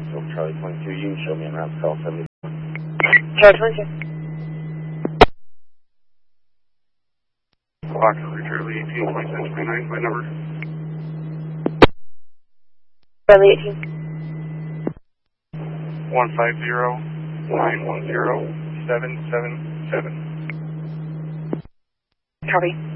So Charlie 22, you can show me around call 70. Charlie 22. Fox Charlie 18, 2729, my number. Charlie 18. 150-910-777. Copy.